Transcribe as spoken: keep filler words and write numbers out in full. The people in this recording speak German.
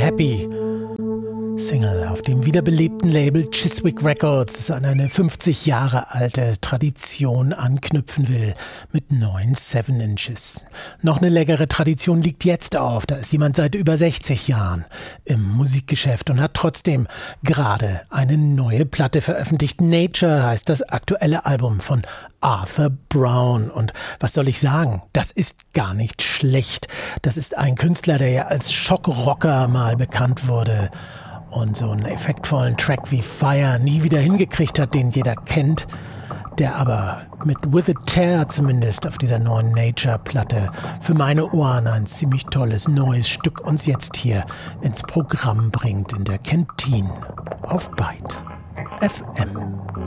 Happy. Single auf dem wiederbelebten Label Chiswick Records, das an eine fünfzig Jahre alte Tradition anknüpfen will, mit neun Seven Inches. Noch eine leckere Tradition liegt jetzt auf, da ist jemand seit über sechzig Jahren im Musikgeschäft und hat trotzdem gerade eine neue Platte veröffentlicht. Nature heißt das aktuelle Album von Arthur Brown. Und was soll ich sagen? Das ist gar nicht schlecht. Das ist ein Künstler, der ja als Schockrocker mal bekannt wurde und so einen effektvollen Track wie Fire nie wieder hingekriegt hat, den jeder kennt, der aber mit With a Tear zumindest auf dieser neuen Nature-Platte für meine Ohren ein ziemlich tolles neues Stück uns jetzt hier ins Programm bringt in der Kantine auf Byte F M.